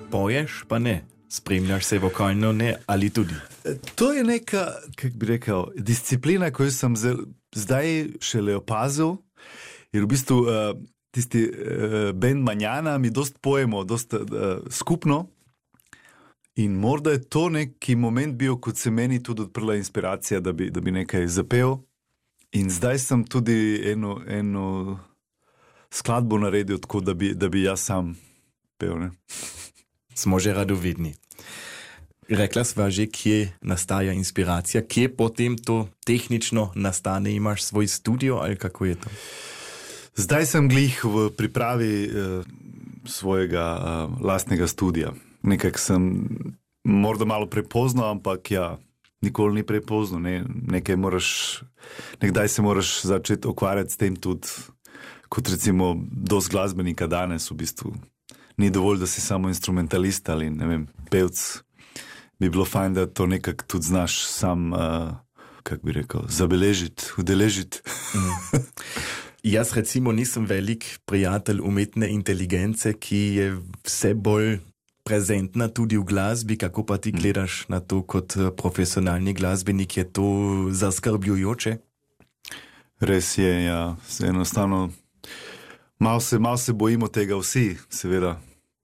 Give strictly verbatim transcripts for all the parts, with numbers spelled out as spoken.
poješ, pa ne. Spremljaš se vokalno, ne, ali tudi? To je neka, kako bi rekel, disciplina, koju sem zdaj šele opazil, jer v bistvu uh, tisti uh, band Manjana mi dost pojemo, dost uh, skupno in morda je to neki moment bil, kot se meni tudi odprla inspiracija, da bi, da bi nekaj zapel in zdaj sem tudi eno, eno skladbo naredil tako, da bi, da bi jaz sam pel, ne. Smo že radovedni. Rekla sva že, kje nastaja inspiracija, kje potem to tehnično nastane, imaš svoj studio ali kako je to? Zdaj sem glih v pripravi uh, svojega uh, lastnega studija. Nekak sem morda malo prepozno, ampak ja, nikoli ni prepozno. Ne? Nekaj moraš, nekdaj se moraš začeti ukvarjati s tem tudi, kot recimo dosti glasbenika danes v bistvu. Ni dovolj, da si samo instrumentalist ali ne vem, pevc. Bi bilo fajn, da to nekako tudi znaš sam, uh, kako bi rekel, zabeležiti, udeležiti. Mm. Jaz recimo nisem velik prijatelj umetne inteligence, ki je vse bolj prezentna tudi v glasbi. Kako pa ti gledaš na to kot profesionalni glasbenik? Je to zaskrbljujoče? Res je, ja. Enostavno, malo se, malo se bojimo tega vsi, seveda.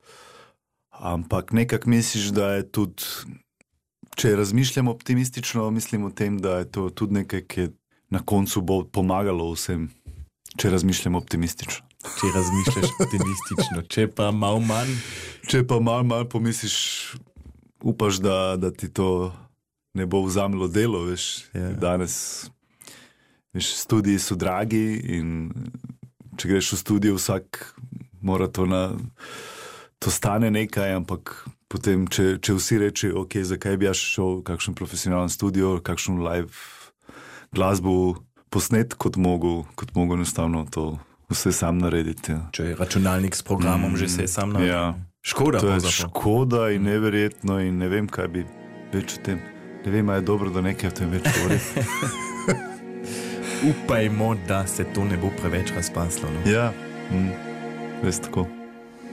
Ampak nekako misliš, da je tudi, če razmišljam optimistično, mislim o tem, da je to tudi nekaj, ki na koncu bo pomagalo vsem, če razmišljam optimistično. Če razmišljaš optimistično, če pa malo manj? Če pa malo manj pomisliš, upaš, da, da ti to ne bo vzamilo delo, veš, yeah. Danes, veš, studiji so dragi in če greš v studio, vsak mora to na... To stane nekaj, ampak potem, če, če vsi reči, ok, zakaj bi jaz šel kakšen profesionalen studio, kakšen live glasbo posnet, kot mogo, kot mogo enostavno to vse sam narediti. Ja. Če je računalnik s programom, mm, že se je sam naredil. Ja. Škoda. To je škoda in neverjetno in ne vem, kaj bi več o tem. Ne vem, a je dobro, da nekaj o tem več govori. Upajmo, da se to ne bo preveč razpaslo. No? Ja, mm, res tako.